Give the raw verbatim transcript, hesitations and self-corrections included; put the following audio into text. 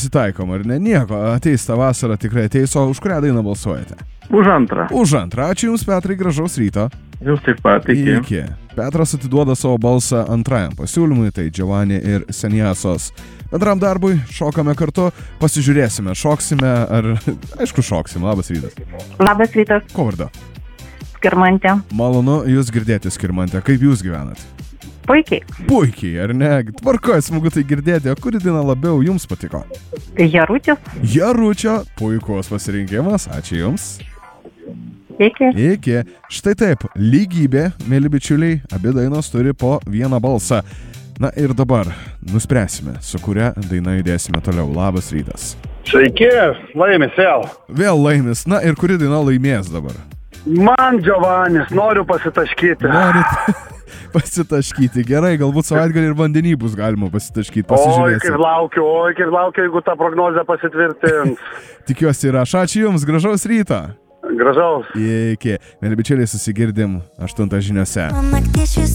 prisitaikom, ar ne? Nieko, ateis tą vasarą, tikrai ateis, o už kurią dainą balsuojate? Už antrą. Už antrą. Ačiū Jums, Petrai, gražaus ryto. Jūs taip pat, iki. Iki. Petras atiduoda savo balsą antrajam pasiūlymui, tai Giovanni ir Seniasos. Bendram darbui šokame kartu, pasižiūrėsime, šoksime, ar... Aišku, šoksime. Labas rytas. Labas rytas. Ko vardu? Skirmantė. Malonu Jūs girdėti, Skirmantė. Kaip Jūs gyvenat? Puikiai. Puikiai, ar ne? Tvarkoje, smagu tai girdėti. O kuri daina labiau Jums patiko? Jarutis. Jaručio. Puikus pasirinkimas. Ačiū Jums. Iki. Iki. Štai taip, lygybė, mėly bičiuliai, abi dainos turi po vieną balsą. Na ir dabar nuspręsime, su kuria daina judėsime toliau. Labas rytas. Sveiki, laimės vėl. Vėl laimės. Na ir kuri daina laimės dabar? Man Giovannis, noriu pasitaškyti. Norit pasitaškyti. Gerai, galbūt savaitgalį ir vandenį bus galima pasitaškyti. Oi, kaip laukiu, oi, kaip laukiu, jeigu ta prognozė pasitvirtins. Tikiuosi ir aš. Ačiū Jums, gražaus ryto. Gražaus. Iki. Mėly bičiuliai, susigirdim aštuntą žiniose.